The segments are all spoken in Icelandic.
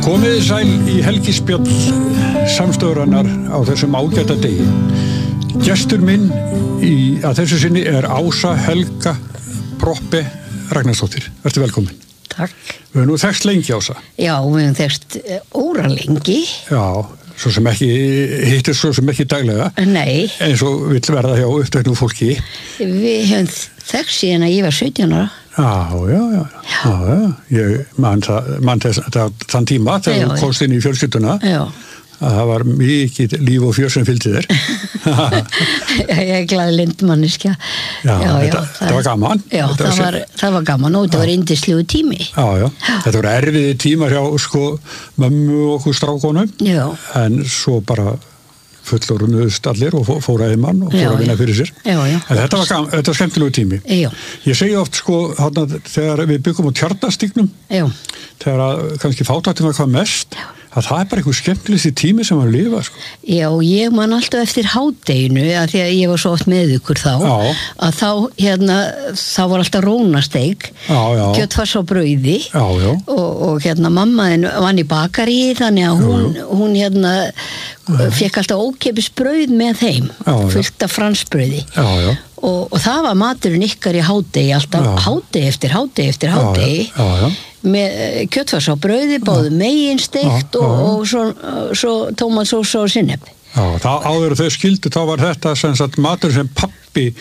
Komið sæl í helgispjall samstöðurinnar á þessum ágæta degi. Gestur minn að þessu sinni Ása Helga Proppe Ragnarsdóttir. Vertu velkomin. Takk. Við höfum nú þekkst lengi, Ása. Já, við höfum þekkst óralengi. Já, svo sem ekki daglega. Nei. Eins og vill verða hjá uppteknu fólki. Við höfum þekkst síðan að ég var 17 ára. Já. Ég man þann tíma þegar þú komst inn í fjölskylduna. Já. Að það var mikið líf og fjör sem fylgdi þér. Ég er glaði lindmanniska. Já, það var gaman. Já, það var gaman og það var yndislegu tími. Já. Þetta voru erfiði tímar hjá mömmu og okkur strákonum. Já. En svo bara fullorðnuðust allir og fóru að heimann og fóru að vinna fyrir sér. Já. En þetta var skemmtilegu tími. Já. Ég segi oft þegar við byggum á Tjarnastígnum, þegar kannski fátæktin var hvað mest, að það bara einhver skemmtilegsti tími sem að lifa, Já, ég man alltaf eftir hádeginu, að því að ég var svo oft með ykkur þá, að þá var alltaf rónasteik, kjötfars á brauði, og mammaðin vann í bakaríi, þannig að hún fekk alltaf ókeypis brauð með þeim, fullt af fransbrauði. Og það var maturinn ykkar í hádegi, alltaf hádegi eftir hádegi, með kjötfars á brauði, báðu megin steikt og svo tómatsósa og sinnep. Já, áður þau skildu, þá var þetta sem sagt matur sem pappi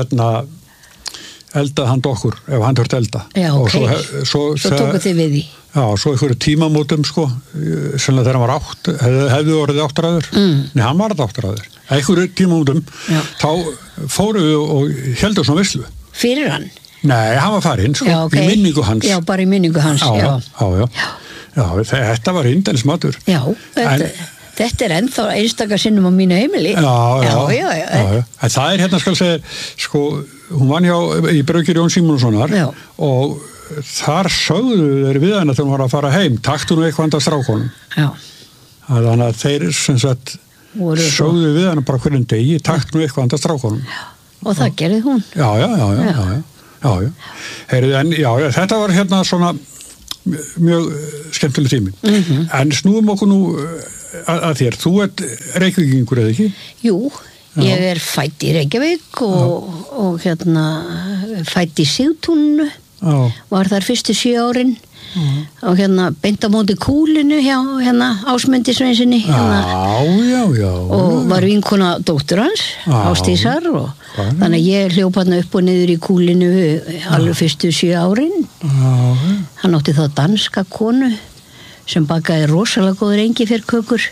eldaði handa okkur, ef hann þurfti elda. Já, ok. Svo tóku þið við því. Já, svo einhverju tímamótum, sennilega þegar hann var hefði orðið 8 áður. Nei, hann var 8 áður. Einhverju tímamótum, þá fóru við og heldum svona veislu. Fyrir hann? Nei, hann var farinn, í minningu hans. Já, bara í minningu hans, já. Já, þetta var indælis matur. Já, þetta er ennþá einstakar sinnum á mínu heimili. Já. En það er skal segja, hún vann í Braukir Jón Símonarsonar og þar sögðu þeir við hana þegar hún var að fara heim, taktu nú eitthvað handa strákonum. Já. Þannig að þeir sem sagt sögðu við hana bara hverjum degi, taktu nú eitthvað handa strákonum. Og það gerði hún. Já. Heyrðu, þetta var svona mjög skemmtileg tími. En snúum okkur nú að þér. Þú ert Reykvíkingur, eða ekki? Jú, ég er fædd í Reykjavík og fædd í Sigtúninu. Var þar fyrstu 7 árin og beint á móti Kúlinu hjá Ásmundi Sveinsinni og var vinkona dóttur hans Ásdísar og þannig að ég hljóp hann upp og niður í Kúlinu alveg fyrstu 7 árin. Hann átti þá danska konu sem bakaði rosalega góður engiferkökur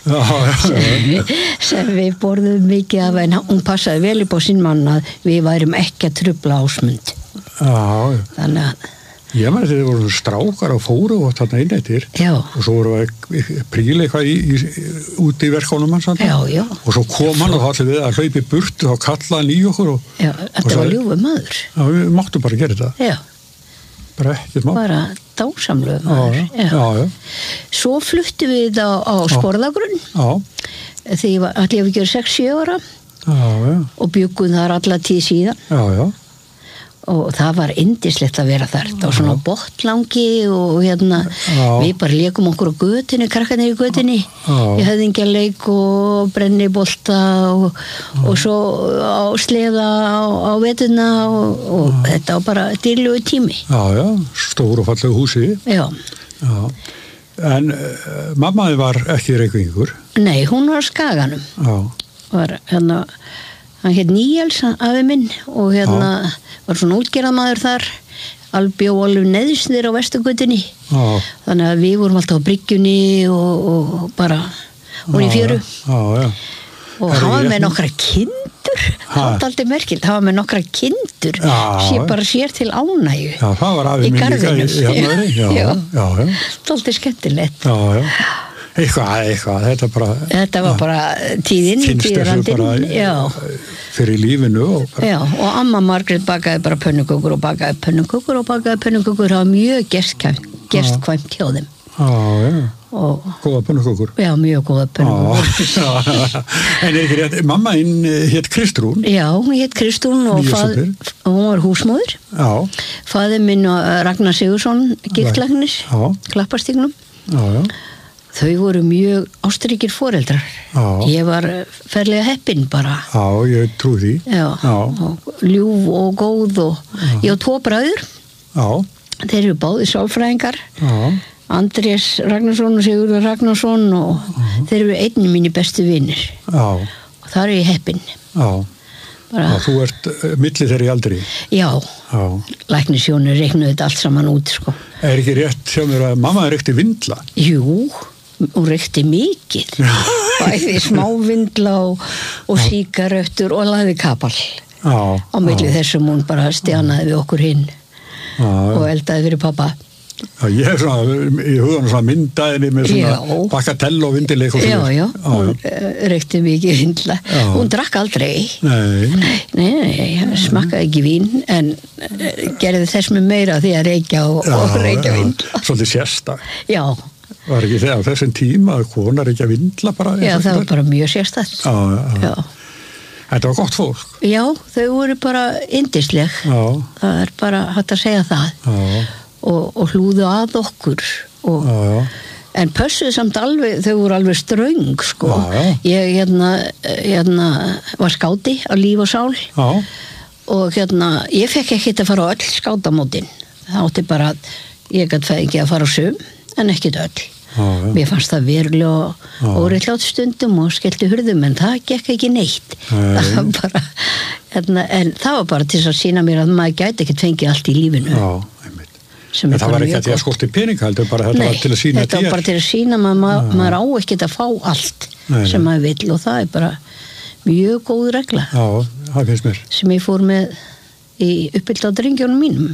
sem við borðum mikið af, en hún passaði vel upp á sinn mann að við værum ekki að trufla Ásmund. Þannig að ég meni þegar voru strákar og fóru og þarna innættir og svo voru að príla eitthvað út í verkónum hans og svo kom hann og þá allir við að hlaupi burt og kallaði hann í okkur þetta var ljúfur maður. Já, við máttum bara gera þetta. Bara ekkert mál. Bara dásamlegur maður. Svo fluttum við þetta á Sporðagrunn þegar allir við gerum 6-7 ára og bjuggum þar alla tíð síðan. Og það var yndislegt að vera þar. Það var svona botlangi og við bara lékum okkur á götunni, krakkarnir í götunni í höfðingjaleik og brennibolta og svo á sleða á veturna og þetta var bara dýrlegu tími. Já, stór og fallegu húsi. Já. En mammaði var ekki Reykvíkingur? Nei, hún var á Skaganum. Var hann hét Níels, afi minn, og var svona útgerðarmaður þar, bjó alveg neðsnir á Vesturgötunni. Þannig að við vorum alltaf á bryggjunni og bara hún í fjöru. Og hann var með nokkra kindur, það var alltaf merkilt, hann var með nokkra kindur, bara sér til ánægju. Já, það var afi minn líka í Já, alltaf skemmtilegt. Eitthvað, þetta var bara tíðrandinn fyrir lífinu og amma Margrét bakaði bara pönnukökur og bakaði pönnukökur það var mjög gestkvæmt hjá þeim. Góða pönnukökur. Já, mjög góða pönnukökur. En er ekki rétt, mamma hét Kristrún? Já, hún hét Kristrún og hún var húsmóðir. Faðir minn Ragnar Sigursson, gigtlæknir, Klapparstígnum. Þau voru mjög ástríkir foreldrar. Ég var ferlega heppin bara. Já, ég trúi því. Já. Og ljúf og góð og ég á 2 bræður. Já. Þeir eru báðir sálfræðingar. Já. Andrés Ragnarsson og Sigurður Ragnarsson og þeir eru einnig mínir bestu vinir. Já. Og þar er ég heppin. Já. Já, þú ert milli þeirri aldri. Já. Læknisjónur reiknuðu þetta allt saman út, sko. Er ekki rétt hjá mér að mamma reykti vindla? Jú, hún reykti mikið. Bæði smávindla og sígarettur og lagði kapal. Já. Á milli þessum hún bara stjanaði við okkur hinn og eldaði fyrir pappa. Já, ég hef svona, í huganum svona myndaðinni með svona bakkatell og vindileik og svona. Já, hún reykti mikið vindla. Hún drakk aldrei. Nei, smakkaði ekki vín, en gerði þess með meira því að reykja og reykja vindla. Svolítið sérstak. Já. Var ekki þegar þessum tíma að kona reykja vindla bara? Já, það var bara mjög sérstakt. Já. Þetta var gott fólk. Já, þau voru bara yndisleg. Já. Það er bara hægt að segja það. Já. Og hlúðu að okkur en pössuðu samt alveg, þau voru alveg ströng, sko. Ég var skáti á líf og sál og ég fekk ekki að fara á öll skátamótin. Það átti bara ég gat ekki að fara á sum en ekkit öll. Mér fannst það verulega óréttlátt stundum og skellti hurðum, en það gekk ekki neitt. Það var bara en það var bara til að sýna mér að maður gæti ekkert fengið allt í lífinu. En það var ekki að því að skorti pening heldur, bara þetta var til að sína þetta var bara til að sína maður á ekkert að fá allt sem maður vill, og það er bara mjög góð regla. Já, það finnst mér. Sem ég fór með í uppbylda drengjónum mínum.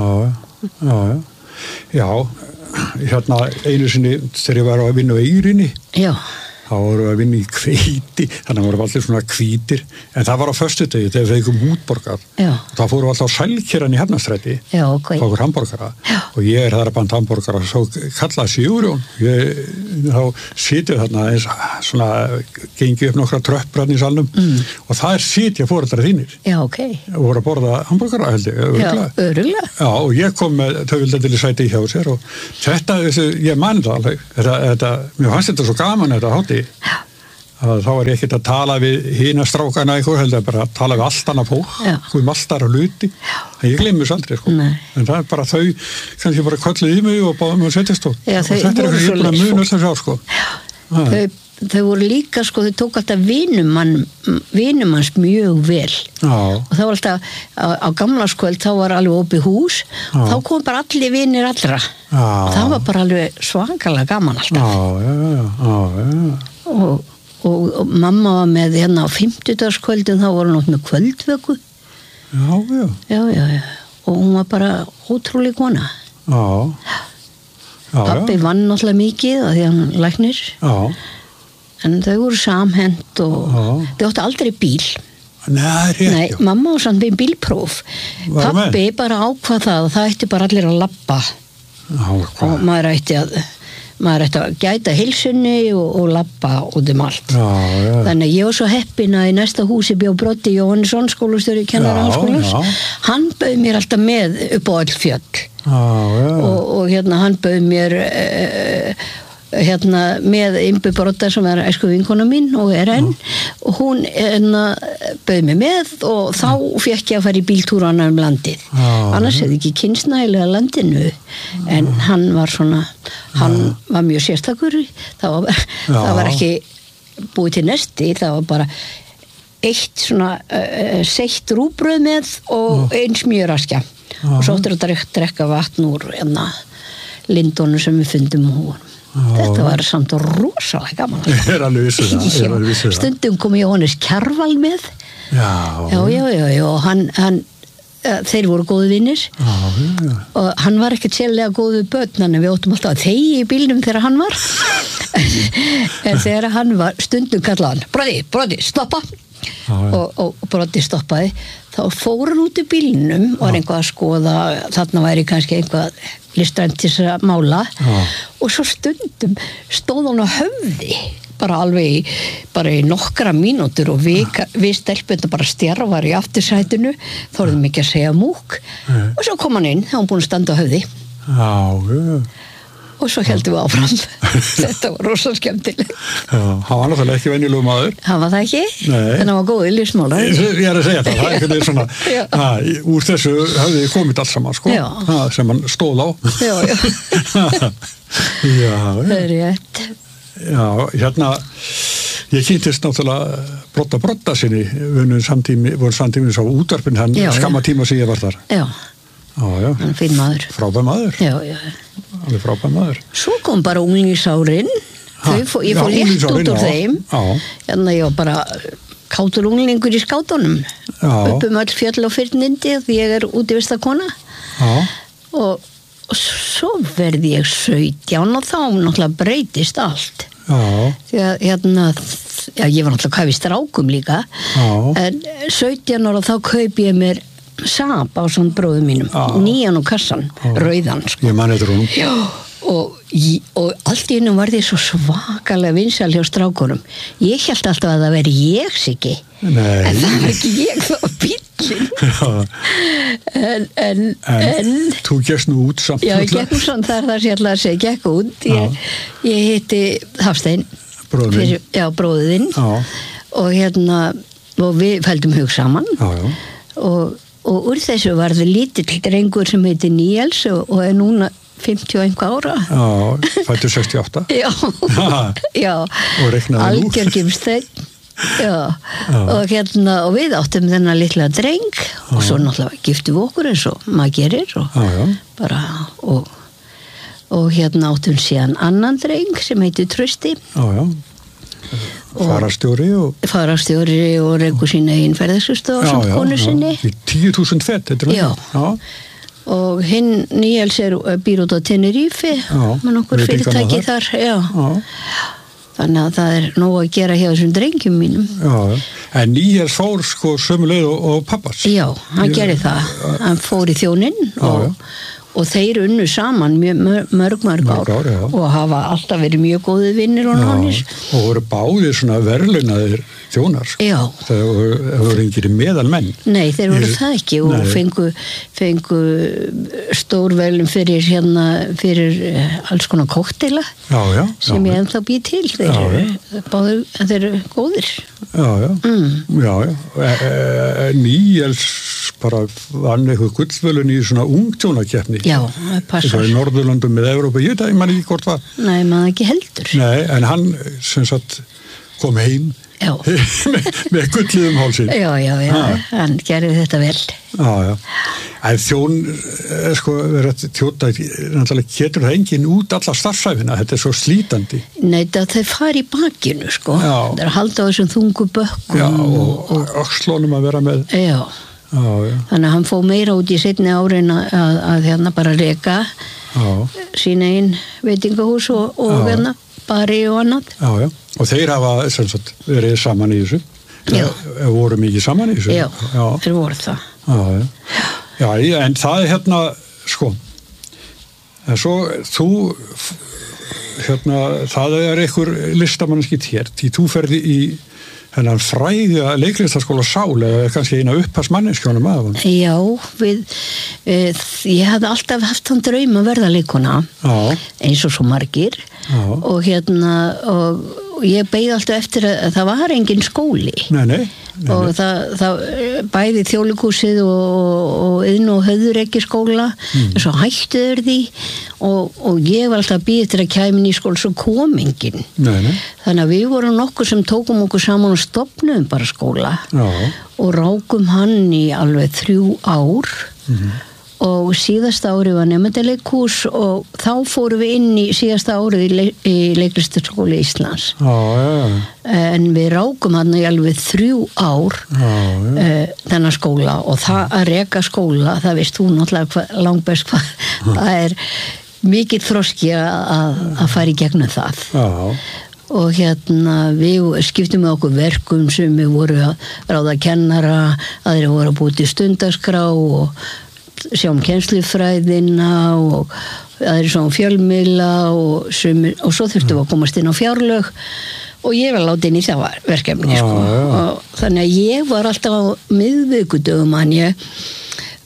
Já, hérna einu sinni þegar ég var að vinna á Eyrinni. Já. þá vorum við að vinna í hveiti, þannig að vorum allir svona hvítir, en það var á föstudegi þegar við fengum útborgað. Þá fórum við alltaf á Sælkeran í Hafnarstræti, fákur hamborgara, og ég þar að banda hamborgara, svo kallaði Sigurjón, þá sitjum þarna eins, svona, gengi upp nokkra tröppur í salnum, og það sitja foreldrar þínir. Og voru að borða hamborgara, held ég, örugglega. Já, og ég kom með töfildendili sæti hjá sér, og þetta, ég man það alveg, mér fannst þetta svo gaman, þetta hátíð. Þá var ég ekkert að tala við hina strákana eitthvað, heldur bara að tala við allt annað fólk, allt aðra hluti, en ég gleymur þess aldrei, sko. En það er bara þau, kannski bara kölluð í mig og báðum að setjast og þetta er eitthvað sem ég er búin að muna alltaf sjá, sko. Þau voru líka, sko, þau tók alltaf vinumanns mjög vel. Og það var alltaf, á gamlarskvöld, þá var alveg opið hús, þá kom bara allir vinir allra. Það var bara alveg svakalega gaman alltaf. Og mamma var með hérna á 50-dagskvöldin, þá var hún átt með kvöldvöku. Já. Og hún var bara ótrúleg kona. Pabbi vann náttúrulega mikið af því að hann læknir. En þau voru samhent og þau áttu aldrei bíl. Nei, mamma var samt með bílpróf. Pabbi bara ákvað það ætti bara allir að labba. Og maður ætti að gæta heilsunni og labba út allt. Þannig að ég var svo heppin að í næsta húsi bjó Broddi Jóhannesson, skólastjóri Kennaraháskólans. Hann bauð mér alltaf með upp á öll fjöll. Og hérna hann bauð mér með Ymbu Brodda sem er æsku vinkona mín og er enn, og hún bauð mig með, og þá fekk ég að fara í bíltúrana landið. Annars hefði ekki kynnst nægilega landinu, en hann var svona, hann var mjög sérstakur. Það var ekki búið til nesti, það var bara eitt svona seitt rúbröð með og eins mjöraskja, og svo áttur að drekka vatn úr lindónu sem við fundum hún. Þetta var samt rosalega gaman. Ég er alveg vissu það. Stundum kom Jóhannes Kjarval með. Já, og hann þeir voru góðu vinnir. Og hann var ekkert sérlega góðu börn, þannig við óttum alltaf að þegja í bílnum þegar hann var. En þegar hann var, stundum kallaði hann, Broddi, stoppa. Og Broddi stoppaði. Þá fór hann út í bílnum og var einhvað að skoða, þarna væri kannski einhvað listrænt til þess að mála, og svo stundum stóð hann á höfði bara alveg bara í nokkra mínútur, og við stelpunum bara stjarfar í aftursætinu, þorðum ekki að segja múk, og svo kom hann inn, þá hann búin að standa á höfði. og svo heldum við áfram. Þetta var rosa skemmtileg. Já, hann var náttúrulega ekki venjulegur maður. Hann var það ekki, en hann var góður lífsmálar. Ég að segja það er einhvern veginn svona, úr þessu hafði komið allt saman, sko, sem hann stóð á. Já. Það er rétt. Já, hérna, ég kynntist náttúrulega brotta sinni, voru samtími sá útvarpin, hann skamma tíma sem ég var þar. Já. Já. Hann finn maður. Frábær maður. Já. Alveg frábær maður. Svo kom bara unglingsárin. Ég fór létt út úr þeim. Hérna ég var bara kátur unglingur í skátunum. Öll fjöll og fyrnindi því ég er útivistakona. Og svo verði ég 17 og þá náttúrulega breytist allt. Því að hérna, ég var náttúrulega hvað við strákum líka. En 17 ára þá kaupi ég mér Saab á svona bróðum mínum, nýjan og kassan, rauðan, sko. Ég man eftir honum. Já, og allt í innum var því svo svakalega vinsæl hjá strákunum. Ég hélt alltaf að það veri ég, Siggi. Nei. En það var ekki ég, það var bíllinn. En þú gekst nú út samt. Já, ég gekk út samt, það er það sem ég ætla að segja, gekk út. Ég hitti Hafstein. Bróðinn. Já, bróðinn. Og hérna, og við fældum hug saman. Og úr þessu var það lítill drengur sem heitir Níels og er núna 50 einhver ára. Já, fættur 68. Já. Og reiknaði nú. Algjör Gimsteinn. Já. Og hérna, og við áttum þennan litla dreng og svo náttúrulega giftum við okkur eins og maður gerir og bara, og hérna áttum síðan annan dreng sem heitir Trausti. Já. Fararstjóri og rekur sína einferðarskristofu á samt konu sinni. 10.000 fett, þetta er það. Og hinn Níels býr út á Tenerife með nokkur fyrirtæki þar. Þannig að það er nóg að gera hjá þessum drengjum mínum. En Níels fór sko sömu leið og pappas. Já, hann gerði það. Hann fór í þjóninn og þeir unnu saman mörg ár og hafa alltaf verið mjög góðið vinnir og nánir. Og voru báðir svona verðlaunaðir þjónar. Já. Það voru engir meðalmenn. Nei, þeir voru það ekki og fengu stór velum fyrir alls konar kókteila sem ég ennþá býð til. Þeir eru góðir. Já. Níels bara vann eitthvað gullvölun í svona ungtjónakeppni. Já, það passar. Það var í Norðurlöndum með Evrópu, ég man ekki hvort það. Nei, maður ekki heldur. Nei, en hann sem sagt kom heim með gullið hálsinn. Já, hann gerði þetta vel. Já. En þjón, sko, verið að þjóta, náttúrulega getur það enginn út alla starfsæfina, þetta er svo slítandi. Nei, það fari í bakinu, sko. Það er að halda á þessum þungu bökkum. Já, og öxlónum að vera með. Já. Þannig að hann fóð meira út í seinni árin að hérna bara reka sín einn veitingahús og hérna bari og annað. Já. Og þeir hafa sem sagt verið saman í þessu. Voru mikið saman í þessu. Já, þeir voru það. Já, en það er hérna sko en svo þú hérna, það er einhver listamannaskitt hér, því þú ferði í hennan fræða leiklistaskóla Sál eða kannski eina upphafsmanneskjónum að hann. Já, ég hafði alltaf haft þann draum að verða leikona eins og svo margir og hérna og ég beið alltaf eftir að það var engin skóli. Nei. Og það bæði Þjóðleikhúsið og Iðn- og Höfðureykjaskóla svo hættu þeir því og ég var alltaf að bíða eftir að kæmi í skóla svo kom enginn. Þannig að við vorum nokkur sem tókum okkur saman og stofnuðum bara skóla og rákum hann í alveg 3 ár og síðasta árið var nemendaleikhús og þá fórum við inn í síðasta árið í leiklistaskóla Íslands. En við rákum hann í alveg 3 ár þennan skóla og það að reka skóla, það veist þú náttúrulega langbest hvað, það er mikið þroski að fara í gegnum það. Og hérna við skiptum með okkur verkum sem við voru að ráða kennara, aðrir voru að búið til stundaskrá og sjá kennslufræðina og aðrir svona fjölmiðla og svo þurftum við að komast inn á fjárlög og ég var látin í það verkefni sko. Og þannig að ég var alltaf á miðvikudögum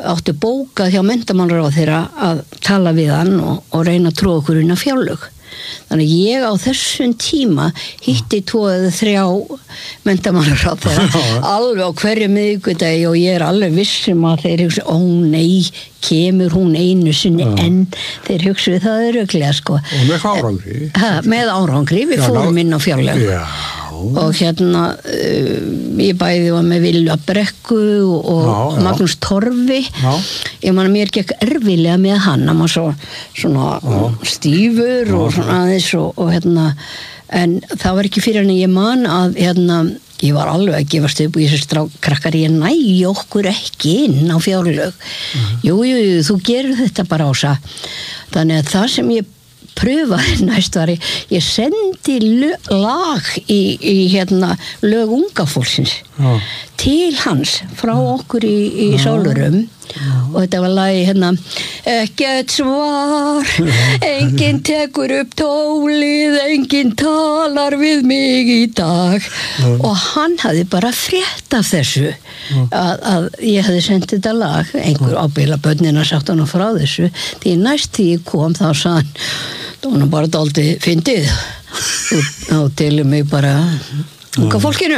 átti bókað hjá menntamálaráðherra að tala við hann og reyna að tróða okkur inn á fjárlög. Þannig ég á þessum tíma hitti 2 eða 3 menntamálaráðherra alveg á hverju miðvikudegi og ég alveg vissum að þeir hugsa, ó nei, kemur hún einu sinni en þeir hugsa það örugglega sko. Og með árangri? Með árangri, við fórum inn á fjárlög. Já. Og ég bæði var með Vilja Brekku og Magnús Torfi. Ég man að mér gekk erfilega með hann var svona stífur og svona aðeins og en það var ekki fyrir hann ég man að ég var alveg að gefast upp og ég krakkar ég nægi okkur ekki inn á fjárlög. Jú, þú gerir þetta bara Ása. Þannig að það sem ég pröfaði næst var ég sendi lag í lög unga fólksins til hans frá okkur í Sálurum og þetta var lagi ekkert svar enginn tekur upp tólið enginn talar við mig í dag og hann hafði bara frétt af þessu að ég hefði sendið þetta lag einhver ábyggilega börnina sagt hann frá þessu því næst því ég kom þá sagði hann það var bara dálítið fyndið og telur mig bara unga fólkinu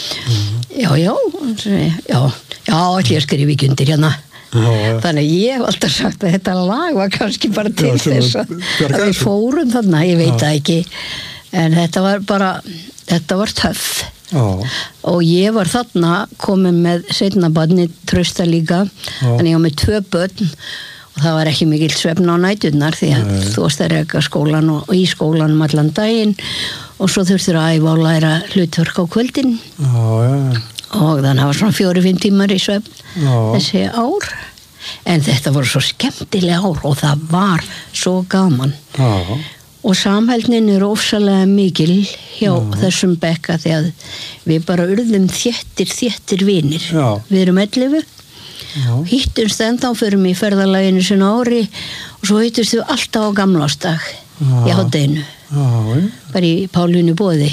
já, allir skrifa ekki undir hérna þannig ég hef alltaf sagt að þetta lag var kannski bara til þess að við fórum þarna, ég veit það ekki en þetta var töff og ég var þarna komin með seinna barni Trausta líka þannig ég var með 2 börn og það var ekki mikill svefn á næturnar því að þú varst að reka skólan og í skólanum allan daginn og svo þurftur að æfa og læra hlutverk á kvöldin og þannig að það var svona 4-5 tímar í svefn þessi ár en þetta voru svo skemmtilega ár og það var svo gaman og samhældnin ofsalega mikil hjá þessum bekka því að við bara urðum þéttir vinir við erum 11 hittumst ennþá fyrir mig í ferðalaginu sinna ári og svo hittumst við alltaf á gamlástag í hádeginu bara í Pálínu boði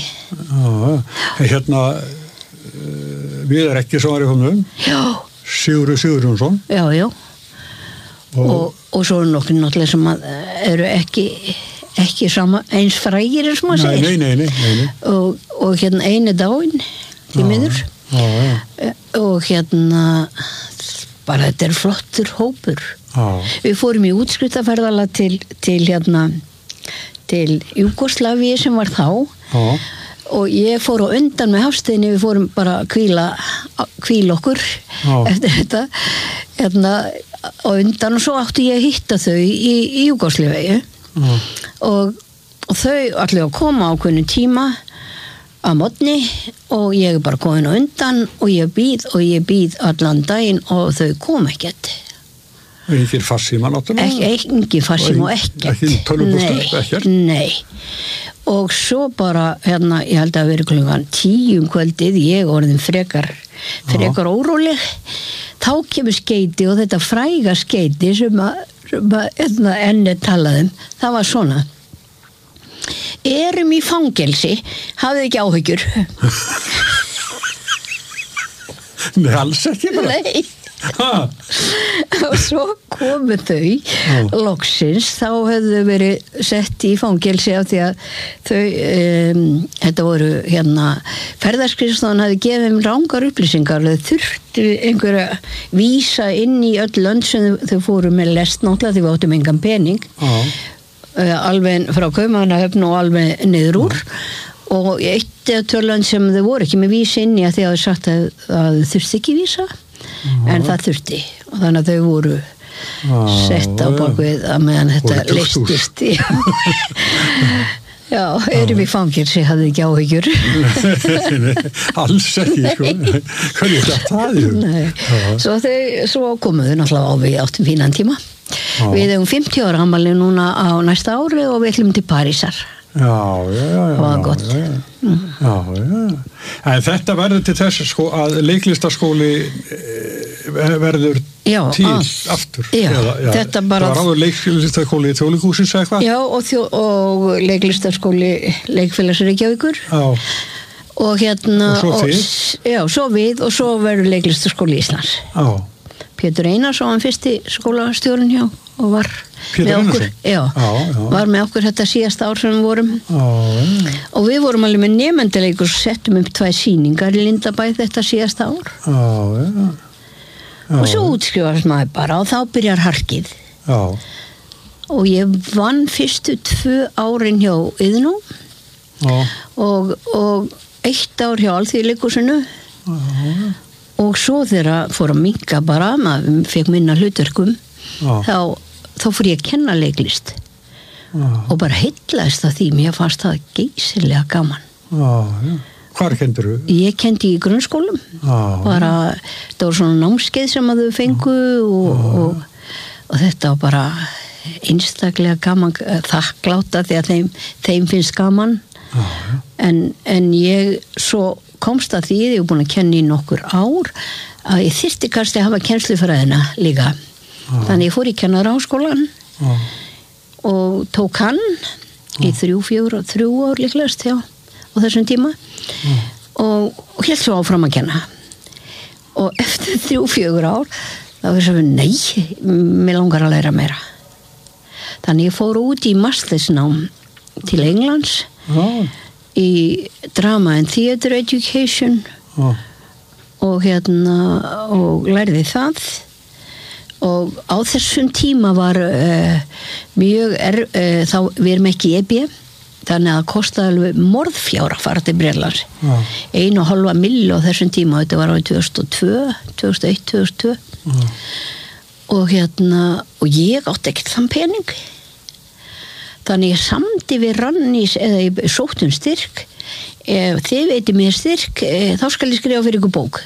við ekki sem var í honum Sigurður Sigurjónsson já og svo nokkur náttúrulega sem eru ekki sama eins frægir eins og maður segir nei. og einu dáinn því miður og bara þetta flottur hópur við fórum í útskriftarferðalag til Júgóslavíu sem var þá og ég fór á undan með Hafsteini við fórum bara að hvíla okkur eftir þetta á undan og svo átti ég að hitta þau í Júgóslavíu og þau allir að koma á hvernig tíma að morgni og ég bara komin á undan og ég býð allan daginn og þau kom ekkert engin farsíma náttúrulega engin farsíma og ekkert ekki tölvupóstur, ekkert nei og svo bara ég held að vera klukkan 10 kvöldið ég orðin frekar óróleg þá kemur skeyti og þetta fræga skeyti sem enni talaðum það var svona erum í fangelsi hafið ekki áhyggjur nei, alls ekki bara nei og svo komu þau loksins, þá höfðu verið sett í fangelsi af því að þau þetta voru ferðaskrifstofan hafði gefið rangar upplýsingar þau þurftu einhverja vísa inn í öll lönd sem þau fóru með lest náttúrulega því við áttum engan pening alveg frá Kaupmannahöfn og alveg niður úr og eitt eða 2 lönd sem þau voru ekki með vísa inn í að því að þau sagt að þau þurfti ekki vísa en það þurfti og þannig að þau voru sett á bakvið að meðan þetta leystist já, erum í fangelsi hafði ekki áhyggjur alls ekki sko hvernig þetta svo komuðu náttúrulega á við áttum fínan tíma við hefum 50 ára afmæli núna á næsta ári og við ætlum til Parísar það var gott en þetta verður til þess sko að leiklistaskóli verður til aftur þetta bara það var áður leiklistaskóli í Þjóðleikhúsins eða eitthvað og leiklistaskóli Leikfélags Reykjavíkur og svo við og svo verður leiklistaskóli Íslands Pétur Einarsson, hann fyrsti skólastjórinn hjá og var með okkur var með okkur þetta síðasta ár sem við vorum og við vorum alveg með nemendaleikur og settum upp 2 sýningar í Lindabæ þetta síðasta ár og svo útskrifast maður bara og þá byrjar harkið og ég vann fyrstu 2 árin hjá Iðnó og 1 ár hjá Alþýðuleikhúsinu og svo þegar fór að minnka bara, maður fekk minna hlutverkum þá fór ég að kenna leiklist og bara heillaðist að því mér fannst það geysilega gaman Hvar kendur þú? Ég kendi í grunnskólum bara, það var svona námskeið sem að þau fengu og þetta var bara einstaklega gaman þakkláta því að þeim finnst gaman en ég svo komst að því ég var búin að kenna í nokkur ár að ég þyrfti kannski að hafa kennslufræðina líka þannig ég fór í kennaraháskólan og tók hann í 3 ár líklegast á þessum tíma og hélt svo áfram að kenna og eftir 3-4 ár þá var ég nei, mér langar að læra meira þannig ég fór út í mastersnám til Englands í Drama and Theatre Education og lærði það og á þessum tíma var mjög þá við erum ekki EB þannig að það kostaði alveg morðfjár að fara til Bretlands 1,5 milljón á þessum tíma þetta var árið 2001, 2002 og ég átti ekkert þann pening þannig ég samdi við Rannís eða ég sótt styrk ef þið veitir mér styrk þá skal ég skrifa fyrir ykkur bók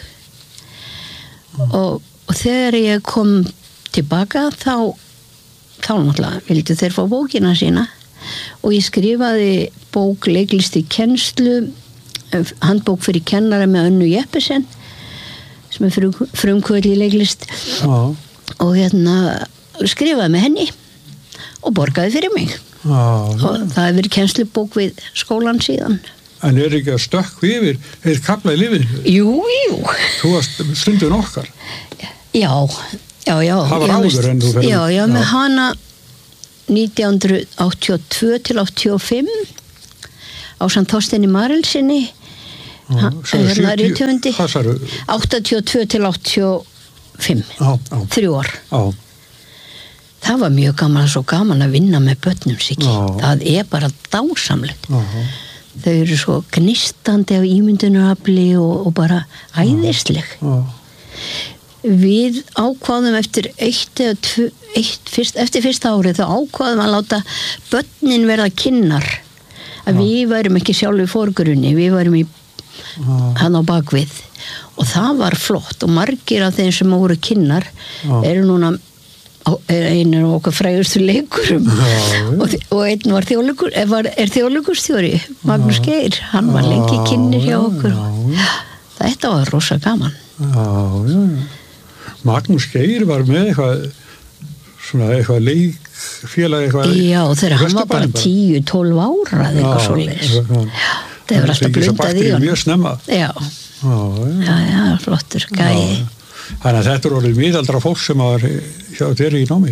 og þegar ég kom tilbaka þá náttúrulega vildu þeir fá bókina sína og ég skrifaði bók leiklist í kennslu handbók fyrir kennara með Önnu Jeppesen sem frumkvöld í leiklist og skrifaði með henni og borgaði fyrir mig og það hefur verið kennslubók við skólan síðan En ekki að stökkvi yfir kafla í lífinu? Jú Þú varst stundin okkar Já Það var áður en þú fyrir Já, með hana 1982 til 85 ásamt Þorsteini Marelsinni rithöfundi 82 til 85 3 ár Það var mjög svo gaman að vinna með börnum Siggi. Það bara dásamlegt. Þau eru svo gnistandi af ímyndunarafli og bara æðisleg. Við ákváðum eftir eftir fyrsta árið þá ákváðum að láta börnin verða kynnar. Að við værum ekki sjálf í forgrunni, við værum hann á bakvið. Og það var flott og margir af þeim sem voru kynnar eru núna einu af okkar frægustu leikurum og einn var þjóðleikurstjóri Magnús Geir, hann var lengi kynnir hjá okkur þetta var rosa gaman Magnús Geir var með eitthvað leikfélag já, þegar hann var bara 10-12 ára eitthvað svoleiðis það hefur alltaf blundað í hann mjög snemma já, flottur gæi Þannig að þetta orðið miðaldra fólk sem var hjá þér í námi.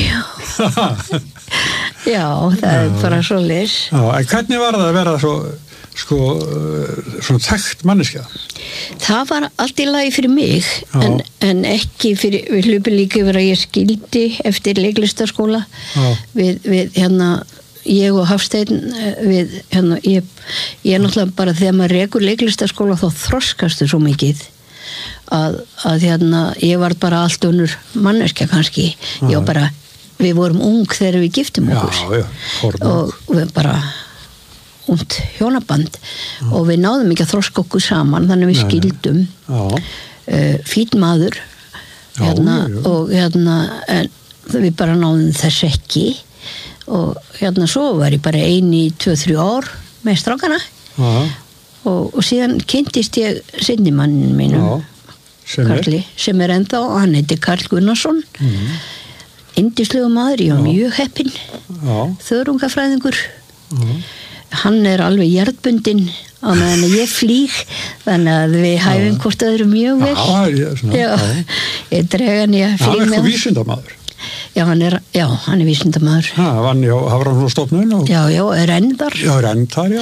Já, það bara svoleiðis. En hvernig var það að vera svona þekkt manneskja? Það var allt í lagi fyrir mig, en ekki fyrir, við hlupum líka yfir að ég skildi eftir leiklistarskóla. Við ég og Hafsteinn, ég náttúrulega bara þegar maður rekur leiklistarskóla þá þroskastu svo mikið. Að ég var bara allt önnur manneskja kannski við vorum ung þegar við giftum okkur og við bara ungt hjónaband og við náðum ekki að þroska okkur saman þannig við skildum fínn maður og en við bara náðum þess ekki og svo var ég bara 1-2-3 ár með strákana og síðan kynntist ég seinni mannin mínum Karli, sem ennþá, hann heitir Karl Gunnarsson yndislegu maður, ég var mjög heppinn þörungafræðingur hann alveg jarðbundinn á meðan ég flýg, þannig að við hæfum hvort öðru mjög vel. Ég dreg hann í að flýg með. Hann vísindamaður. Já, hann vísindamaður. Vann hjá Hafrannsóknastofnun og... Já, rennðar. Já, rennðar,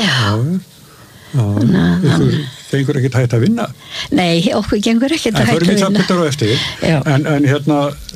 Ykkur gengur ekkert hægt að vinna. Nei, okkur gengur ekkert hægt að vinna. En förum í það betur á eftir. En hérna...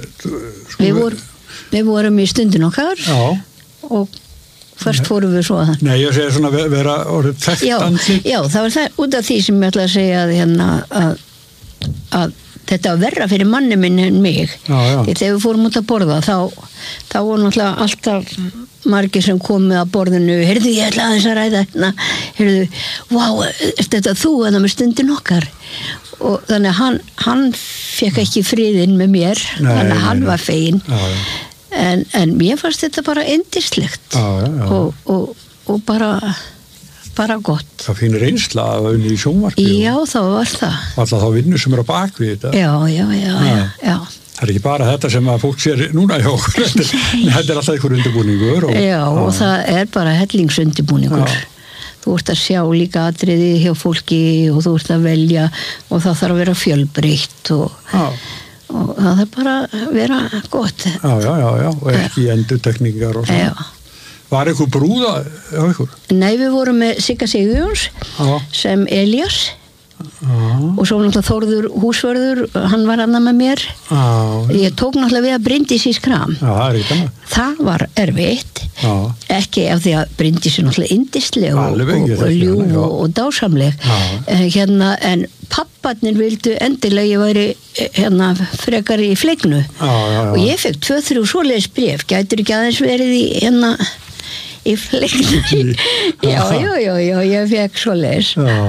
Við vorum í stundin okkar. Já. Og først fórum við svo að það. Nei, ég segi svona vera orðið þekktandi. Já, það var það út af því sem ég ætla að segja að hérna að þetta var verra fyrir manni minn en mig. Þegar við fórum út að borða þá voru náttúrulega alltaf margir sem komið að borðinu, heyrðu, ég ætla aðeins að ræða hérna, heyrðu, þetta þú að það með stundin okkar. Og þannig að hann fekk ekki friðinn með mér, þannig að hann var feginn. En mér fannst þetta bara yndislegt og bara gott. Það finnir reynsla að unni í sjónvarpi. Já, þá var það. Alltaf þá vinnu sem á bakvið þetta. Já. Það ekki bara þetta sem að fólk sér núna hjá okkur. Þetta alltaf einhver undirbúningur. Já, og það bara hellingsundirbúningur. Þú ert að sjá líka atriði hjá fólki og þú ert að velja og það þarf að vera fjölbreytt og það þarf bara að vera gott. Já, og ekki endurtekningar og svona. Já. Var eitthvað brúða á ykkur? Nei, við vorum með Sigga Sigurjóns sem Elías og svo náttúrulega Þórður húsvörður, hann var annað með mér. Ég tók náttúrulega við að Bryndís í skram. Það var erfitt, ekki af því að Bryndís náttúrulega yndisleg og ljúf og dásamleg. En papparnir vildu endilega ég væri frekar í fleignu og ég fekk 2-3 svoleiðis bréf, gætur ekki aðeins verið í fleignu. Já, ég fekk svoleiðis.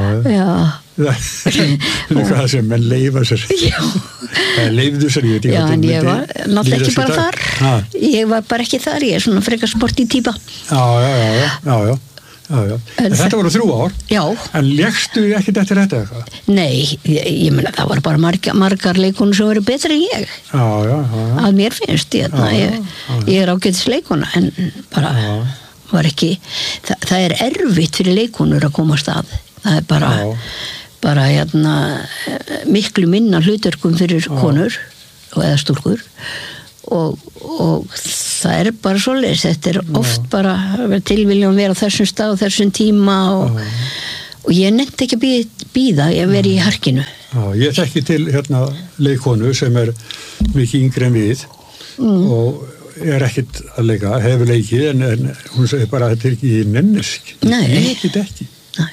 Það sem menn leifa sér. Leifðu sér, ég veit ekki. Já, en ég var náttúrulega ekki bara þar. Ég var bara ekki þar, ég svona frekar sporti típa. Já. Þetta voru 3 ár. Já. En lékstu ekkert eftir þetta eitthvað? Nei, ég meina það var bara margar leikonur sem voru betri en ég. Að mér finnst ég ágætis leikona en bara var ekki það erfitt fyrir leikonur að komast að. Það bara miklu minna hlutverkum fyrir konur eða stúlkur og það bara svoleiðis, þetta oft bara tilviljum vera á þessum stað og þessum tíma og ég nefndi ekki að bíða ég veri í harkinu. Ég þekki til leikonu sem mikið yngri en við og ekkert að leika, hefur leikið en hún segir bara að þetta ekki nennisk. Ég ekkert ekki.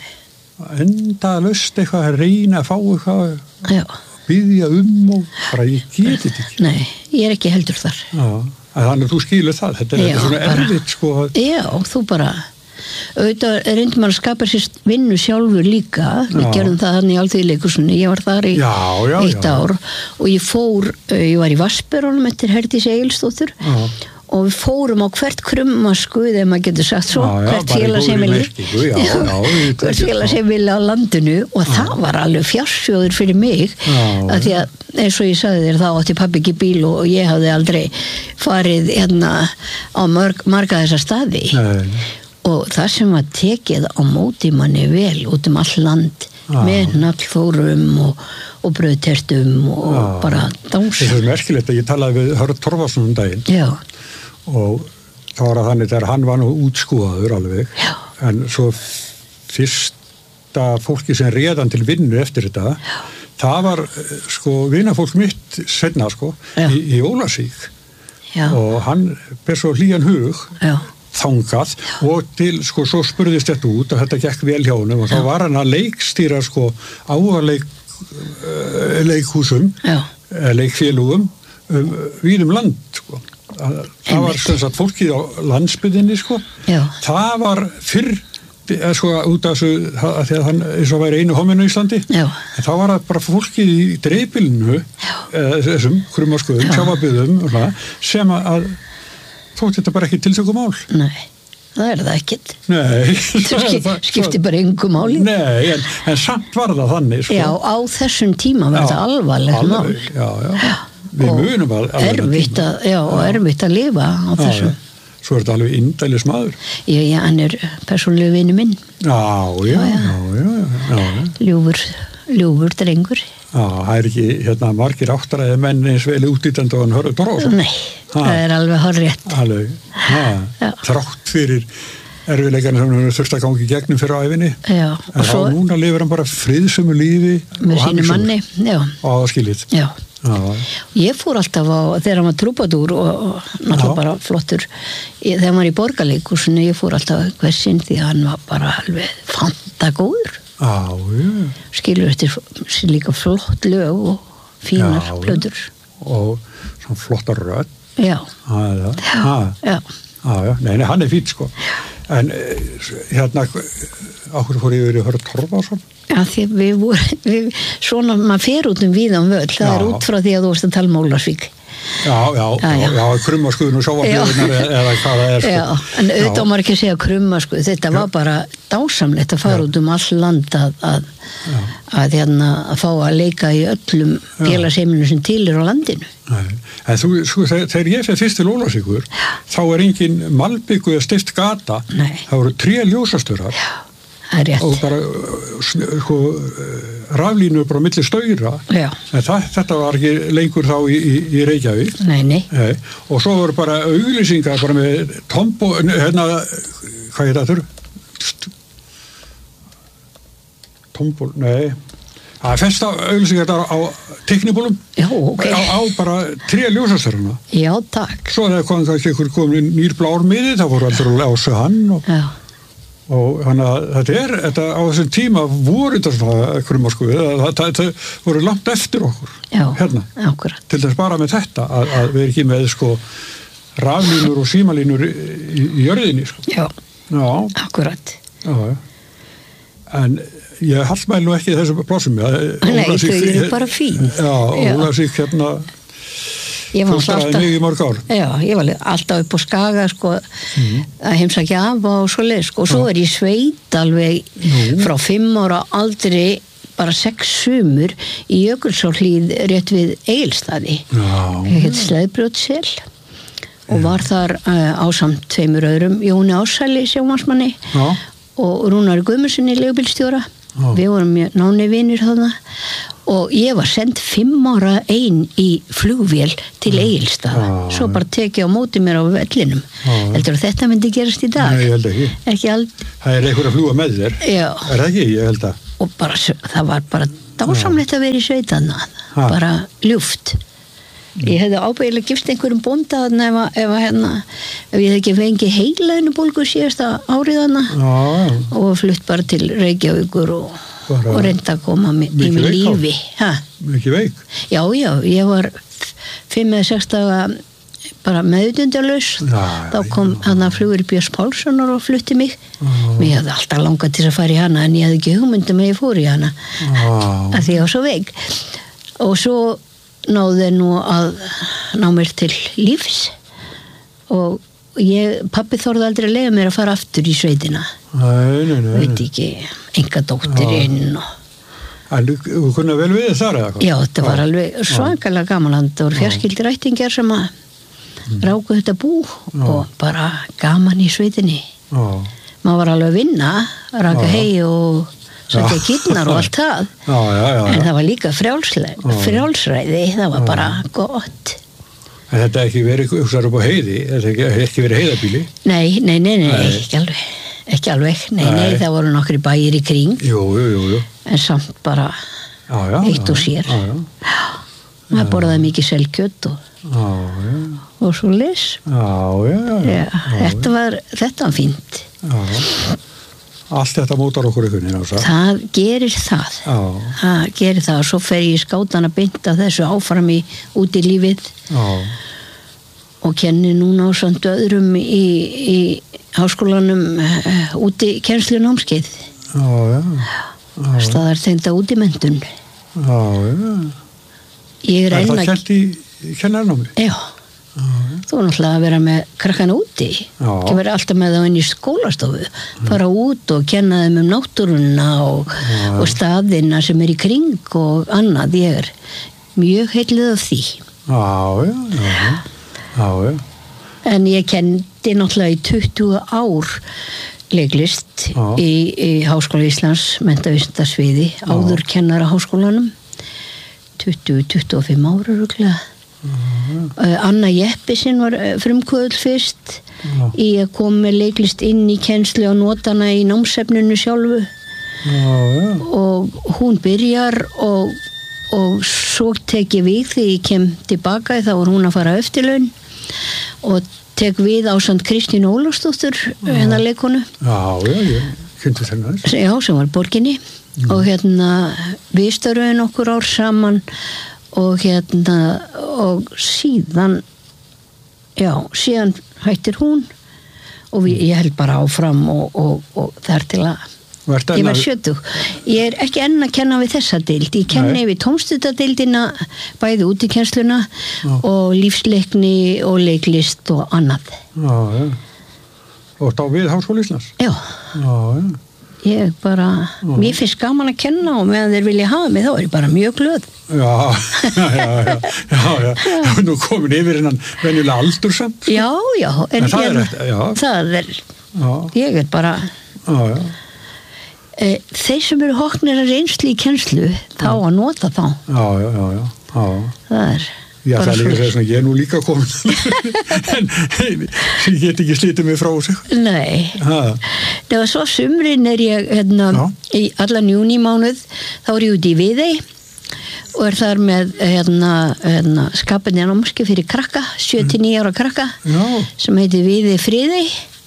Endalaust eitthvað að reyna að fá eitthvað byggja og bara ég geti þetta ekki. Nei, ég ekki heldur þar. Þannig að þú skilur það, þetta svona erfitt sko. Já, þú bara auðvitað reyndi maður að skapa sér vinnu sjálfur líka, við gerðum það þannig í Alþýðuleikhúsinu, ég var þar í 1 ár og ég var í Vassberónum eftir Herdís Egilsdóttur og við fórum á hvert krummaskuð ef maður getur sagt svo, hvert félagsheimili á landinu og það var alveg fjársjóður fyrir mig að því að eins og ég sagði þér þá átti pabbi ekki bíl og ég hafði aldrei farið á marga þessa staði og það sem var tekið á móti manni vel út all land með nallfórum og brauðtertum og bara dánsum. Það merkilegt að ég talaði við Hörð Torfason daginn og þá var það þannig þegar hann var nú útskúfaður alveg en svo fyrsta fólki sem réðan til vinnu eftir þetta það var sko vinafólk mitt seinna sko í Ólafsvík og hann ber svo hlýjan hug þangað og til sko svo spurðist þetta út og þetta gekk vel hjá honum og þá var hann að leikstýra sko leikhúsum leikfélugum víðum land sko. Það var sem sagt fólkið á landsbyggðinni sko. Það var fyrr sko út af þessu þegar hann eins og væri einu hominu í Íslandi en þá var það bara fólkið í dreifbýlinu þessum krummaskuðum, sjávarbyggðum sem að þótt þetta bara ekki tiltökumál. Nei, það það ekkert. Nei. Það skipti bara engu máli. Nei, en samt var það þannig sko. Já, á þessum tíma var það alvarlegt mál. Já. Við munum alveg. Erfitt að lifa á þessum. Svo þetta alveg indælis maður. Já, hann persónulegu vinur minn. Já. Ljúfur drengur. Já, það ekki margir áttræði menn eins vel útítandi og hann Hörður Torfason. Nei, það alveg hárrétt. Alveg, þrátt fyrir erfiðleikarnir sem hann þurfti að gangi í gegnum fyrir æfinni. Já. En þá núna lifir hann bara friðsömu lífi. Með sínu manni, já. Og skilið. Já. Ég fór alltaf þegar hann var trúbadúr og náttúrulega bara flottur þegar hann var í Borgarleikhúsinu, ég fór alltaf hversinn því að hann var bara alveg fantagóður. Skilur eftir líka flott lög og fínar plötur og svona flottar rödd. Já. Nei, hann fín sko. En okkur fór ég verið Hörður Torfason. Já, því við svona, maður fer út víða völl, það út frá því að þú varst að tala um Ólafsvík. Já, krummaskuðun og sjávarflöðunar eða hvað það sko. Já, en auðvitað maður ekki að segja krummaskuð, þetta var bara dásamlegt að fara út all land að fá að leika í öllum félagsheimilum sem til á landinu. En þegar ég fer fyrst til Ólafsvíkur, þá engin malbyggu eða stift gata, það voru 3 ljósastörar. Og bara raflínur bara milli staura. En þetta var ekki lengur þá í Reykjavík. Nei. Og svo voru bara auglýsingar bara með tombo, hvað heit það? Tombo, nei. Það festa auglýsingar á teiknibólum. Já, ok. Á bara 3 ljósastöruna. Já, takk. Svo þegar komin nýr blár miði, þá voru aldrei að lása hann og þannig að þetta á þessum tíma voru þetta svona krummaskuð, það voru langt eftir okkur. Já, akkurat. Til þess bara með þetta að við ekki með sko raflínur og símalínur í jörðinni sko. Já, akkurat. Já. En ég hallmæli nú ekki þessum plássum. Nei, þau bara fín. Já, Ólafsvík fóstraði mig í mörg ár. Já, ég var alltaf upp á Skaga sko, að heimsækja af og svoleið sko. Og svo ég sveit alveg frá 5 ára aldrei bara 6 sumur í Jökulsárhlíð rétt við Egilsstaði. Ég heit Sleðbrjótssel og var þar ásamt 2 öðrum, Jóni Ársæli sjómannsmanni og Rúnari Guðmundssoni leigubílstjóra. Við vorum mjög náni vinir þarna og ég var send 5 ára ein í flugvél til Egilsstaða. Svo bara tekið á móti mér á vellinum. Heldur að þetta myndi gerast í dag? Nei, ég held ekki. Það einhver að fljúga með þér. Já. Það ekki, ég held að. Og bara, það var bara dásamlegt að vera í sveitanna. Bara ljúft. Ég hefði ábyggilega gifst einhverjum bónda ef ég hefði ekki fengið heilaðinubólgu síðasta áriðana og flutt bara til Reykjavíkur og reynda að koma í mig lífi. Mikið veik? Já, ég var 5 eða 6 daga bara meðutundalaus. Þá kom flugur Björns Pálssonar og flutti mig. Mér hefði alltaf langað til að fara í hana en ég hefði ekki hugmyndum að ég fór í hana að því ég var svo veik. Og svo náði nú að ná mér til lífs og pappi þorði aldrei að leiða mér að fara aftur í sveitina. Nei. Veit ekki, enga dóttirinn En þú kunni vel við þar eða hvað? Já, þetta var alveg svakalega gaman. Það voru fjarskyldir ættingjar sem að ráku þetta bú og bara gaman í sveitinni. Maður var alveg að vinna, raka hei og setja kýrnar og allt það. En það var líka frjálsræði, það var bara gott. En þetta ekki verið hugsar upp á heiði, þetta ekki verið heiðabíli? Nei, ekki alveg. Nei, það voru nokkri bæir í kring. Jú. En samt bara eitt og sér. Maður borðaði mikið selkjöt og svo les. Þetta var fínt. Allt þetta mótar okkur einhvern veginn. Það gerir það. Það gerir það og svo fer ég í skátana beint af þessu áfram út í lífið og kenni núna á samt öðrum í háskólanum úti kennslunámskeið. Staðartengda útimenntun. Ég er það kennt í kennarnámi? Já. Þú er náttúrulega að vera með krakkana úti, ekki vera alltaf með þá inn í skólastofu, fara út og kenna þeim náttúruna og staðina sem í kring og annað. Ég er mjög heilluð af því. Já. En ég kenndi náttúrulega í 20 ár leiklist í Háskóla Íslands menntavísindasviði, áður kennara háskólanum 20-25 ára rúglega. Anna Jeppesen var frumkvöðl fyrst í að koma með leiklist inn í kennslu og notana í námsefninu sjálfu og hún byrjar og svo tek ég við þegar ég kem tilbaka, þá var hún að fara eftirlaun og tek við ásamt Kristín Ólafsdóttur hennar leikonu. Ég kynnti þennan þess. Já, sem var borginni og við störfuðum okkur ár saman og og síðan hættir hún og ég held bara áfram og þar til að ég var 70. Ég er ekki enn að kenna við þessa deild. Ég kenni við tómstutadeildina, bæði útikennsluna og lífsleikni og leiklist og annað. Og þá við Háskóla Íslands? Já. Ég bara, mér finnst gaman að kenna og meðan þeir vilja hafa mig þá er ég bara mjög glöð. Já. Nú komin yfir hennan venjulega aldursamt. Já. En það er, ég er bara... Þeir sem eru hoknir að reynslu í kennslu þá að nota þá. Já. Það er Já, það er líka þess að ég er nú líka komin en ég get ekki slítið mig frá sig. Nei. Það var svo sumrin er ég í allan júnímánuð þá er ég út í Viðey og er þar með skapandi námskeið fyrir krakka 7-9 ára krakka sem heitir Viðey Friðey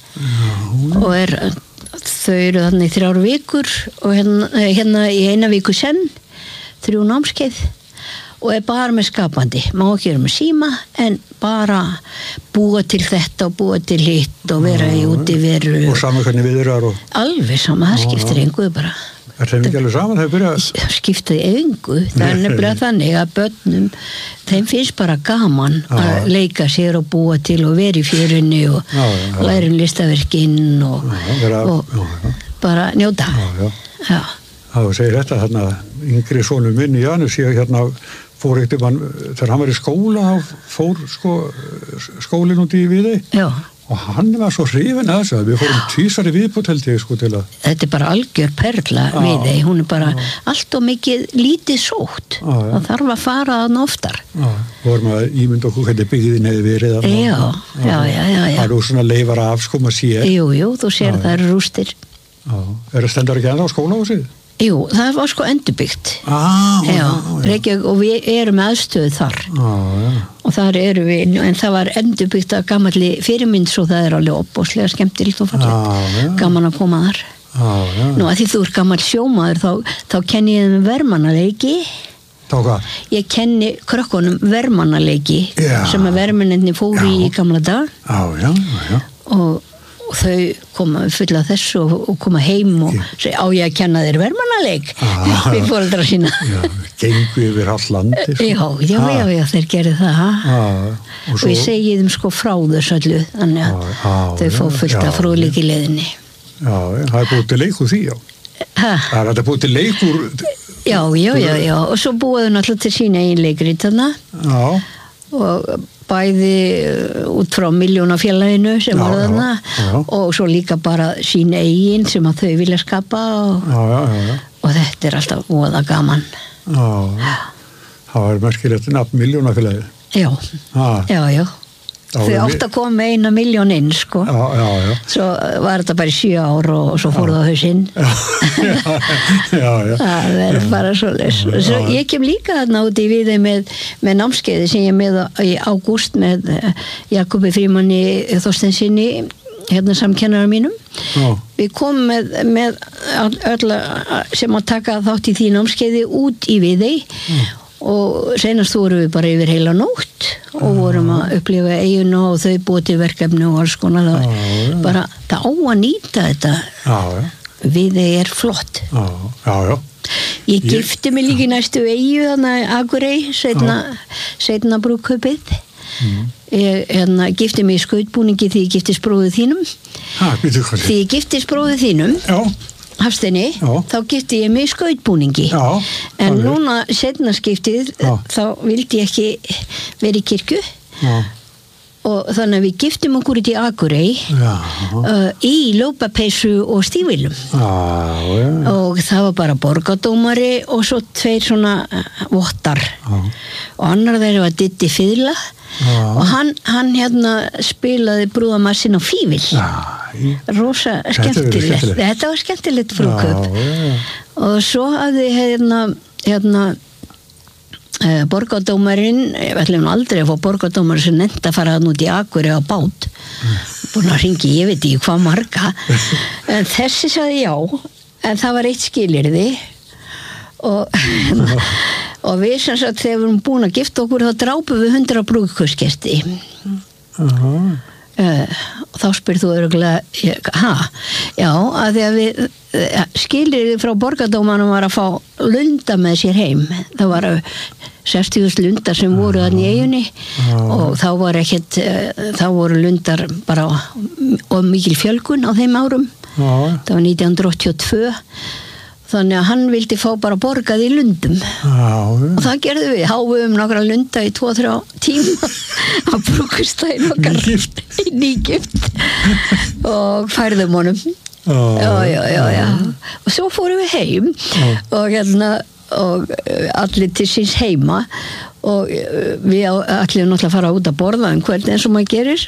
og þau eru þannig 3 vikur og hérna í 1 viku senn 3 námskeið og er bara með skapandi, má ekki vera með síma en bara búa til þetta og búa til hitt og vera í útiveru og saman hvernig viðrar og alveg sama, það skiptir engu bara. Er það ekki alveg saman þegar byrjað? Skiptir engu, það er nefnilega þannig að börnum, þeim finnst bara gaman að leika sér og búa til og vera í fjörunni og læra listaverkinn og bara njóta. Já. Það segir þetta þarna yngri sonur minn í Janus, ég fór eitt þegar hann var í skóla fór skólinn út í Viðey og hann var svo hrifinn að þessu að við fórum 2 viðbót held ég til að þetta er bara algjör perla Viðey, hún er bara allt og mikið lítið sótt það þarf að fara þarna oftar vorum að ímynda okkur hvernig byggðin hefði verið það er svona leifar af maður sér jú, þú sér það eru rústir það stendur ekki ennþá skóla á sig? Jú, það var endurbyggt Reykjavík og við erum aðstöðu þar og þar eru við en það var endurbyggt að gamalli fyrirmynd svo það er alveg opbóðslega skemmtilegt og fallegt gaman að koma þar Nú að því þú er gammal sjómaður þá kenni ég þeim vermannaleiki ég kenni krökkunum vermannaleiki sem að vermennirni fóru í gamla dag og þau koma fulla þessu og koma heim og segja á ég að kenna þér vermannaleik við foreldra sína gengu yfir all landi já, þeir gerðu það og ég segi þeim frá þessu öllu þannig að þau fá fullt af fróðleik í leiðinni það er búið til leikur því það er búið til leikur já og svo búið þau náttúrulega til sína eigin leikrit þarna og bæði út frá Milljónafélaginu sem var þarna og svo líka bara sín eigin sem að þau vilja skapa og þetta er alltaf voða gaman það var merkilegt nafn Milljónafélagið já þau átt að koma með 1 milljón inn svo var þetta bara í 7 ár og svo fór það hausinn það er bara svo ég kem líka þarna út í Viðey með námskeiði sem ég með í ágúst með Jakobi Frímanni Þorsteinsinni samkennara mínum við komum með öll sem að taka þátt í því námskeiði út í Viðey og senast vorum við bara yfir heila nótt og vorum að upplifa eiginu og þau búið til verkefni og alls konar bara það á að nýta þetta Viðey er flott ég gifti mig líka í næstu eigu þannig að Akurey seinna brúðkaupið ég gifti mig í skautbúningi því ég giftist bróður þínum Hafsteini, þá gifti ég mig í skautbúningi en núna seinna skiptið þá vildi ég ekki vera í kirkju og þannig að við giftum okkur út í Akurey í lópapeysu og stígvélum og það var bara borgadómari og svo 2 svona vottar og annar þeirra var Diddi Fiðla og hann spilaði brúðamarsinn á fífil rosa skemmtilegt þetta var skemmtilegt frúköp og svo hafði borgadómarinn, við ætlum aldrei að fá borgadómar sem nefnt að fara út í Akurey á bát búin að hringi, ég veit ekki hvað marga en þessi sagði já en það var eitt skilyrði og við sem sagt þegar við erum búin að gifta okkur þá drápum við 100 brúðkaupsgesti og þá spyrir þú örugglega já, að því að við skilyrði frá borgadómanum var að fá lunda með sér heim það var 60.000 lundar sem voru þarna í eyjunni og þá var ekkert þá voru lundar bara og mikil fjölgun á þeim árum það var 1982 þannig að hann vildi fá bara borgað í lundum og það gerðum við háum nokkra lunda í 2-3 tíma á brúkustæðin okkar nýgift og færðum honum já og svo fórum við heim og allir til síns heima og við allir náttúrulega fara út að borða hvern eins og maður gerir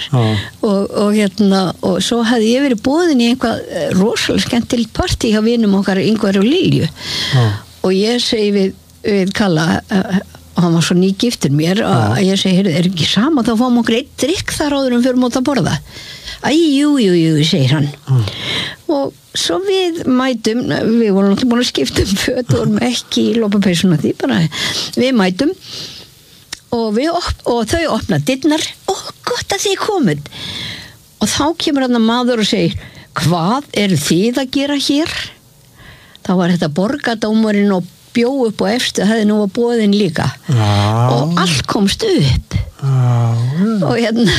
og svo hafði ég verið boðin í einhvað rosalega skemmtilegt partí hjá vinum okkar Ingvar og Lilju og ég segi við Kalla og hann var svo nýgiftur mér að ég segi, er ekki sama þá fáum okkur eitt drykk þar áður fyrir út að borða jú, segir hann og svo við mætum við vorum náttúrulega búin að skipta föt og vorum ekki í lópapeysuna því bara við mætum og þau opna dyrnar og gott að þið komið og þá kemur hann maður og segir hvað eru þið að gera hér þá var þetta borgadómarinn og bjó upp og efstu hefði nú að boðin líka og allt komst upp og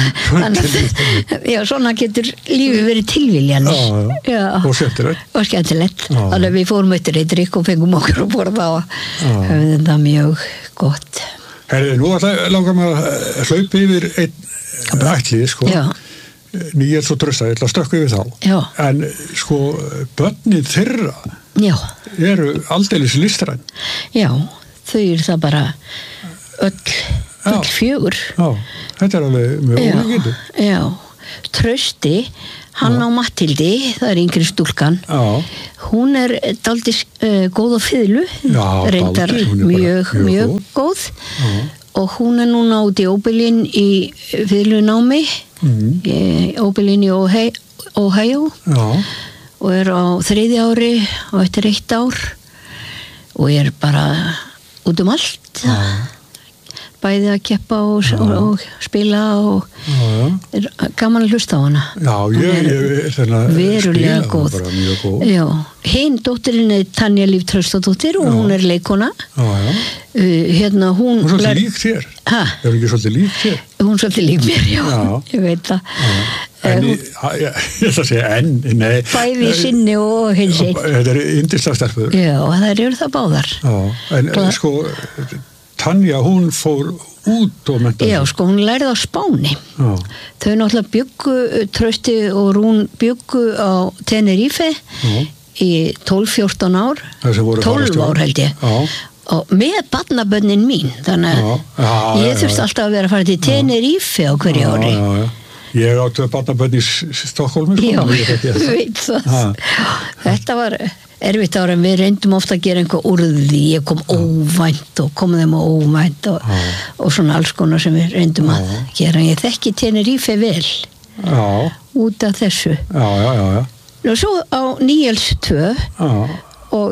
já, svona getur lífið verið tilviljanir og skemmtilegt þannig að við fórum eftir eitt drykk og fengum okkur að borða og höfum þetta mjög gott nú langar maður að hlaupa yfir einn ætlið sko Níels og Trausta, ég ætla að stökkva yfir þá en sko börnin þeirra eru aldeilis listræn já, þau eru það bara öll 4 þetta alveg mjög ólíkindu já, Trausti hann á Matthildi, það yngri stúlkan hún dálítið góð á fiðlu reyndar mjög góð og hún núna út í Óbelin í fiðlunámi Óbelin í Ohio og á 3. ári og eftir 1 ár og bara út allt bæði að keppa og spila og gaman að hlusta á hana verulega góð já, hinn dóttirinn Tanja Líf Traustadóttir og hún leikona hún er svolítið lík þér er ekki svolítið lík þér? Hún er svolítið lík mér, já, ég veit það ég ætla að segja nei bæði sinni og hinsi þetta yndislega stelpur já, þær eru það báðar en sko Tanja, hún fór út og menntaði. Já, sko, hún lærði á Spáni. Þau náttúrulega bjuggu, Trausti og Rún bjuggu á Tenerife í 12-14 ár. 12 ár held ég. Og með barnabönnin mín, þannig að ég þurfti alltaf að vera að fara til Tenerife á hverju ári. Ég átti barnabönn í Stokkólmi. Já, þú veit það. Þetta var erfitt ára en við reyndum ofta að gera einhver úr því ég kom óvænt og kom þeim óvænt og svona alls konar sem við reyndum að gera ég þekki Tenerife vel út af þessu og svo á Níels 2 og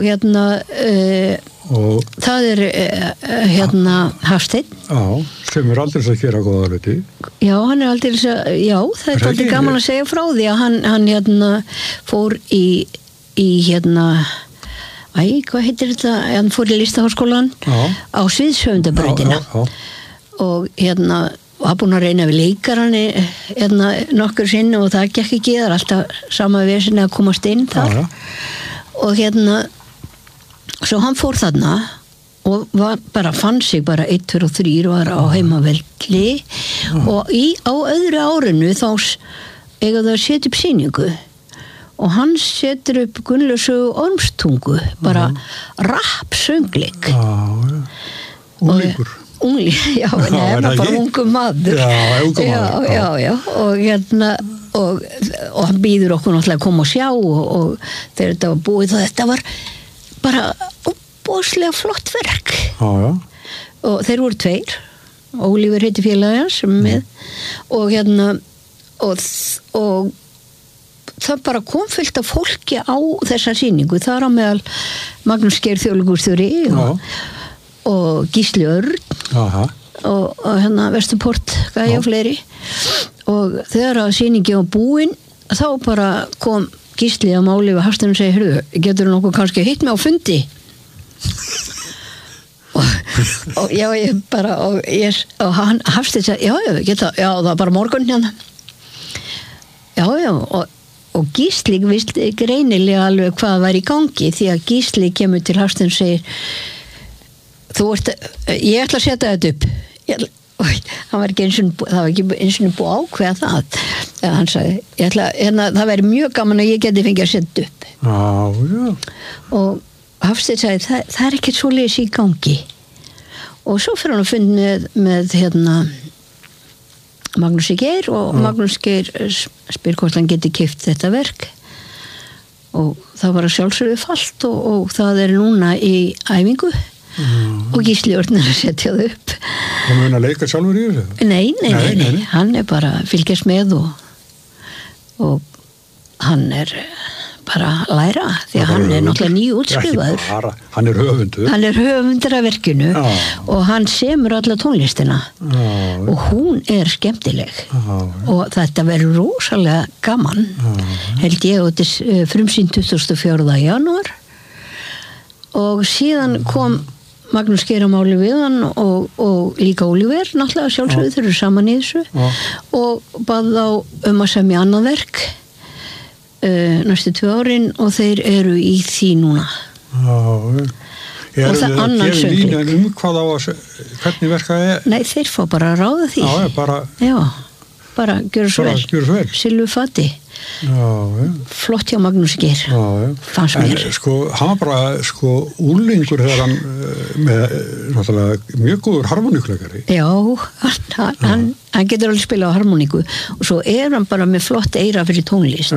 það Hafsteinn sem aldrei að gera góða hluti já, hann aldrei það aldrei gaman að segja frá því að hann fór í hvað heitir þetta hann fór í listaháskólan á sviðshöfundabrautina og var búin að reyna við leikaran nokkur sinn og það gekk ekki það alltaf sama vesin að komast inn þar og svo hann fór þarna og bara fann sig bara 1, 2 og 3 var á heimavelli og á öðru árinu þá eiga það að setja upp sýningu og hann setur upp Gunnlaugs sögu Ormstungu bara rappsöngleik Unglingur já, nefna bara ungu maður já og hann býður okkur náttúrulega að koma og sjá og þegar þetta var búið þetta var bara óbúslega flott verk og þeir voru 2 Ólífur heiti félagi hans og og það bara kom fullt af fólki á þessa sýningu, það á meðal Magnús Geir þjóðleikúrstjóri og Gísli Örn og Vesturport Gæja og fleiri og þegar að sýningi var búin þá bara kom Gísli að máli við Hafstein og segi, heyrðu, getur nokkuð kannski hitt mig á fundi og já, ég bara og hann Hafstein segi, já, það var bara morgun hérna já, og Gísli vissi greinilega alveg hvað var í gangi því að Gísli kemur til Hafstein og segir ég ætla að setja þetta upp það var ekki eins og búið ákveða það hann sagði, það væri mjög gaman að ég geti fengið að setja upp og Hafstein sagði, það er ekkert svoleiðis í gangi og svo fyrir hann að fund með Magnús Geir og Magnús Geir spyr hvort hann geti keypt þetta verk og það var að sjálfsögðu falt og það er núna í æfingu og Gísli Örn að setja það upp og mun að leika sjálfur í þessu? Nei, hann er bara fylgjast með og hann er bara að læra því að hann er náttúrulega nýútskrifaður hann er höfundur af verkinu og hann semur alla tónlistina og hún er skemmtileg og þetta verður rosalega gaman held ég og þetta frumsýnd 24. janúar og síðan kom Magnús Geir á máli við hann og líka Ólífer náttúrulega sjálfsögðu þeir eru saman í þessu og bað þá að semja annað verk næstu 2 árin og þeir eru í því núna og það annan söngleik hvað á að hvernig verka er? Nei, þeir fá bara að ráða því bara gjör svo vel Silvu Fati flott hjá Magnús Geir fannst mér hann var bara úlingur þegar hann með náttúrulega mjög góður harmoníkuleikari hann getur alveg spila á harmoníku og svo er hann bara með flott eyra fyrir tónlist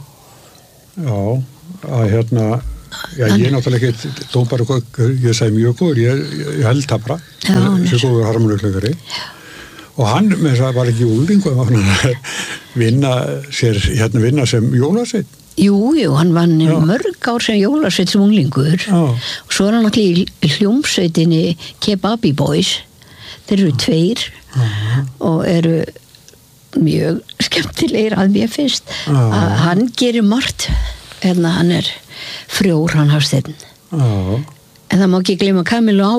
að ég náttúrulega ekki dómbar ég segi mjög góður ég held það bara þessi góður harmoníkuleikari og hann með það var ekki úlingur vinna sem jólasveinn Jú, hann vann mörg ár sem jólasveinn sem unglingur og svo er hann allir í hljómsveitinni Kebabi Boys þeir eru 2 og eru mjög skemmtilegir að mér finnst að hann gerir margt hann er frjór hann Hafsteinn en það má ekki gleyma Kamilu